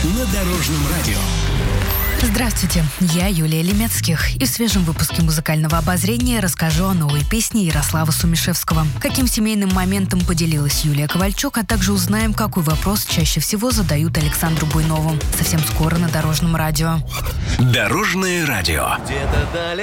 на Дорожном радио. Здравствуйте, я Юлия Лемецких. И в свежем выпуске музыкального обозрения расскажу о новой песне Ярослава Сумишевского. Каким семейным моментом поделилась Юлия Ковальчук, а также узнаем, какой вопрос чаще всего задают Александру Буйнову. Совсем скоро на Дорожном радио. Дорожное радио. Где-то далеко